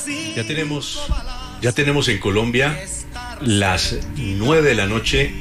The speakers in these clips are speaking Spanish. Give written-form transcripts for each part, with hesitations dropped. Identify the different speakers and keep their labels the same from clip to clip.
Speaker 1: Ya tenemos en Colombia las 9 de la noche,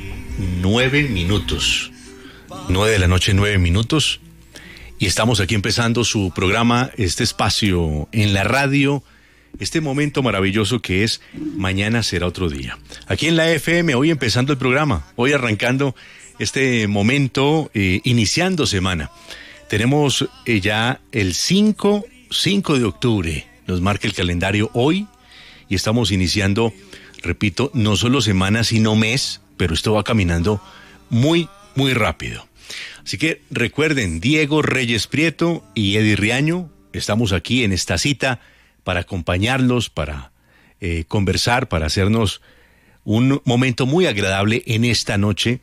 Speaker 1: 9 minutos. 9 de la noche, 9 minutos. Y estamos aquí empezando su programa, este espacio en la radio, este momento maravilloso que es Mañana será otro día. Aquí en la FM, hoy empezando el programa, hoy arrancando este momento, iniciando semana. Tenemos ya el 5 de octubre, nos marca el calendario hoy, y estamos iniciando, repito, no solo semana, sino mes, pero esto va caminando muy, muy rápido. Así que recuerden, Diego Reyes Prieto y Eddie Riaño, estamos aquí en esta cita para acompañarlos, para conversar, para hacernos un momento muy agradable en esta noche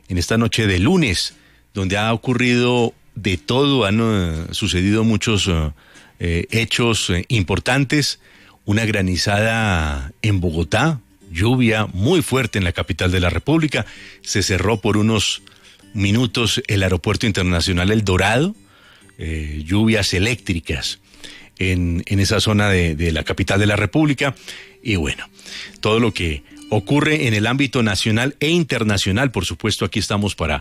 Speaker 1: de lunes, donde ha ocurrido de todo, han sucedido muchos hechos importantes, una granizada en Bogotá, lluvia muy fuerte en la capital de la República, se cerró por unos minutos el aeropuerto internacional El Dorado, lluvias eléctricas en esa zona de la capital de la República, y bueno, todo lo que ocurre en el ámbito nacional e internacional, por supuesto, aquí estamos para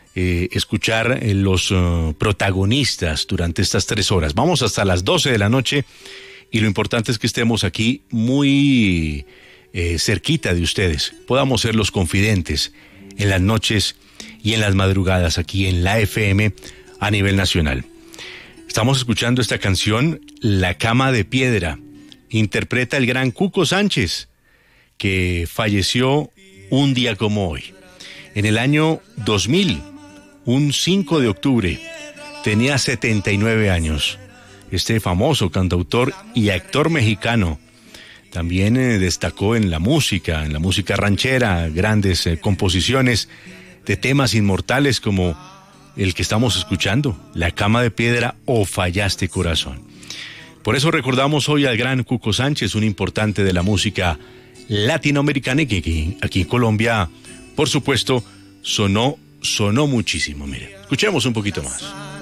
Speaker 1: escuchar los protagonistas durante estas 3 horas. Vamos hasta las 12 de la noche, y lo importante es que estemos aquí muy cerquita de ustedes, podamos ser los confidentes en las noches y en las madrugadas aquí en la FM a nivel nacional. Estamos escuchando esta canción, La Cama de Piedra, interpreta el gran Cuco Sánchez, que falleció un día como hoy. En el año 2000, un 5 de octubre, tenía 79 años. Este famoso cantautor y actor mexicano también destacó en la música ranchera, grandes composiciones de temas inmortales como el que estamos escuchando, La Cama de Piedra o Fallaste Corazón. Por eso recordamos hoy al gran Cuco Sánchez, un importante de la música latinoamericana, y que aquí en Colombia, por supuesto, sonó muchísimo. Mire, escuchemos un poquito más.